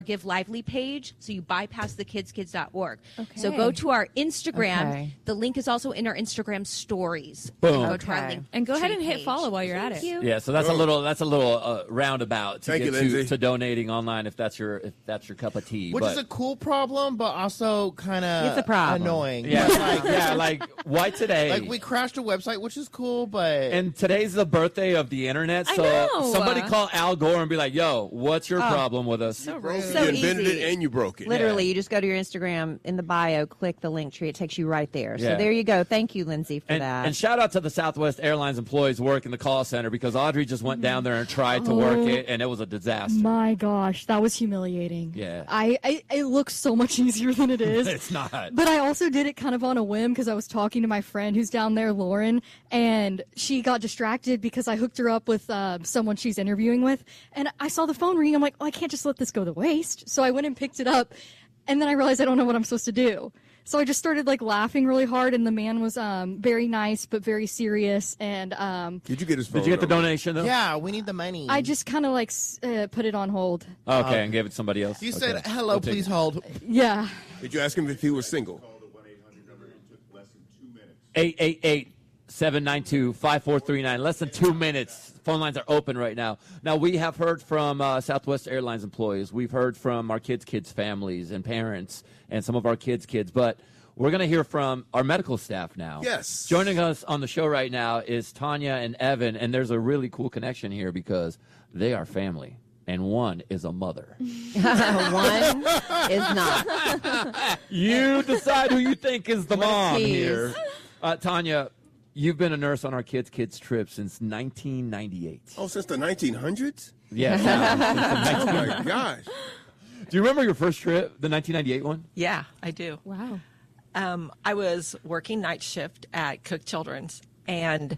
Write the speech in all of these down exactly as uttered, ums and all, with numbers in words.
Give Lively page, so you bypass the kids kids dot org. Okay. So go to our Instagram. Okay. The link is also in our Instagram stories. Boom. Go to our Okay. link And go ahead tree and hit page. follow while you're at Thank it. you. Yeah, so that's a little that's a little uh, roundabout to Thank get you, to, Lindsay. to donating online if that's your if that's your cup of tea. Which but, is a cool problem, but also kind of It's a problem. annoying. yeah, But, like, yeah, like why today? like we crashed a website, which is cool, but and today's the birthday of the internet, I so know. somebody call Al Gore and be like, "Yo, what's your Oh. problem with us?" So Broke rude. it, So you invented easy. it and you broke it. Literally, you just go to your Instagram in the bio, click the link tree. It takes you right there. Yeah. So there you go. Thank you, Lindsay, for And, that. and shout out to the Southwest Airlines employees who work in the call center because Audrey just went down there and tried to work Oh. it, and it was a disaster. My gosh, that was humiliating. Yeah. I, I it looks so much easier than it is. It's not. But I also did it kind of on a whim because I was talking to my friend who's down there, Lauren, and she got distracted because I hooked her up with uh, someone she's interviewing with. And I saw the phone ring. I'm like, oh, I can't just let this go to waste. So I went and picked it up, and then I realized I don't know what I'm supposed to do. So I just started like laughing really hard, and the man was um, very nice but very serious. And um, Did you get his phone Did you get the number? donation though? yeah, we need the money. I just kind of like s- uh, put it on hold. Okay, and gave it to somebody else. You Okay. said, hello, We'll take please it. hold. Yeah. Did you ask him if he was single? eight eight eight, seven nine two, five four three nine. Less than two minutes. Phone lines are open right now. Now, we have heard from uh, Southwest Airlines employees. We've heard from our kids' kids' families and parents and some of our kids' kids. But we're going to hear from our medical staff now. Yes. Joining us on the show right now is Tanya and Evan. And there's a really cool connection here because they are family. And one is a mother. One is not. You decide who you think is the What a mom tease. here. Uh, Tanya, you've been a nurse on our kids' kids trip since nineteen ninety-eight. Oh, since the nineteen hundreds? Yes. Oh, my gosh. Do you remember your first trip, the nineteen ninety-eight one? Yeah, I do. Wow. Um, I was working night shift at Cook Children's, and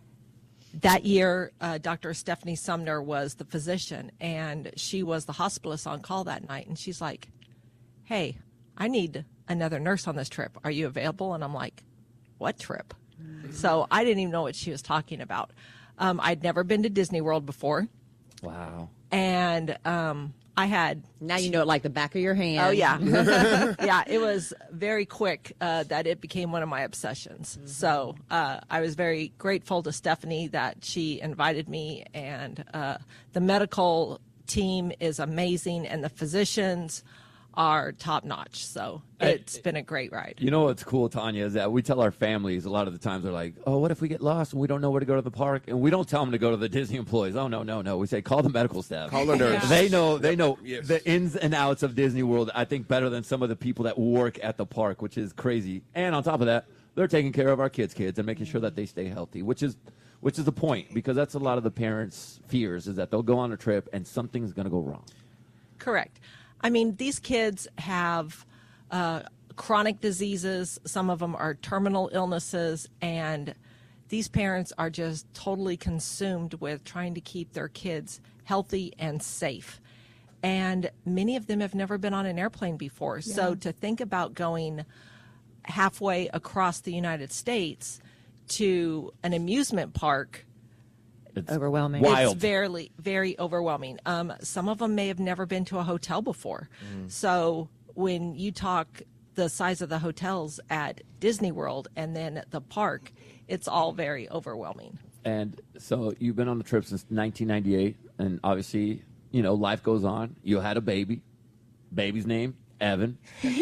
that year, uh, Doctor Stephanie Sumner was the physician, and she was the hospitalist on call that night. And she's like, "Hey, I need another nurse on this trip. Are you available?" And I'm like, "What trip?" So I didn't even know what she was talking about. Um, I'd never been to Disney World before, Wow. and um, I had Now you know it like the back of your hand. Oh yeah, yeah. It was very quick uh, that it became one of my obsessions. So uh, I was very grateful to Stephanie that she invited me, and uh, the medical team is amazing, and the physicians are top notch. So it's been a great ride. You know what's cool, Tanya, is that we tell our families a lot of the times they're like, oh, what if we get lost and we don't know where to go to the park? And we don't tell them to go to the Disney employees. Oh, no, no, no. We say call the medical staff. Call the nurse. They know they know Yes. the ins and outs of Disney World, I think, better than some of the people that work at the park, which is crazy. And on top of that, they're taking care of our kids' kids and making sure that they stay healthy, which is which is the point, because that's a lot of the parents' fears, is that they'll go on a trip and something's going to go wrong. Correct. I mean, these kids have uh, chronic diseases. Some of them are terminal illnesses, and these parents are just totally consumed with trying to keep their kids healthy and safe. And many of them have never been on an airplane before. So to think about going halfway across the United States to an amusement park, It's Overwhelming. Wild. it's very, very overwhelming. Um, some of them may have never been to a hotel before. So when you talk the size of the hotels at Disney World and then at the park, it's all very overwhelming. And so you've been on the trip since nineteen ninety-eight, and obviously, you know, life goes on. You had a baby. Baby's name, Evan.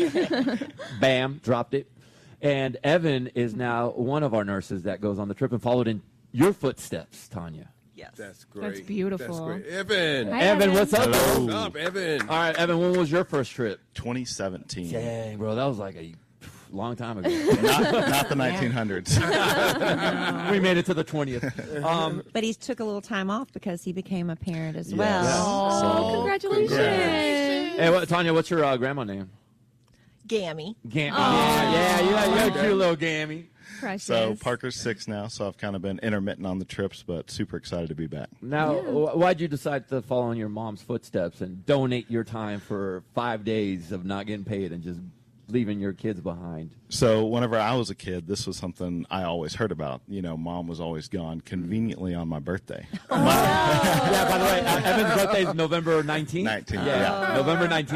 Bam, dropped it. And Evan is now one of our nurses that goes on the trip and followed in your footsteps, Tanya. Yes. That's great. That's beautiful. That's great. Evan. Hi, Evan, Evan. what's up? Hello. What's up, Evan? All right, Evan, when was your first trip? twenty seventeen. Dang, bro, that was like a long time ago. Not, not the nineteen hundreds. We made it to the twentieth. Um, But he took a little time off because he became a parent as Yes. well. Oh, congratulations. hey, what, Tanya, what's your uh, grandma name? Gammy. Gam- yeah, yeah, you got, you got a cute little Gammy. Precious. So Parker's six now, so I've kind of been intermittent on the trips, but super excited to be back. Now, wh- why'd you decide to follow in your mom's footsteps and donate your time for five days of not getting paid and just leaving your kids behind? So whenever I was a kid, this was something I always heard about. You know, mom was always gone conveniently on my birthday. Yeah, by the way, uh, Evan's birthday is November nineteenth. nineteenth, Yeah, yeah. November nineteenth.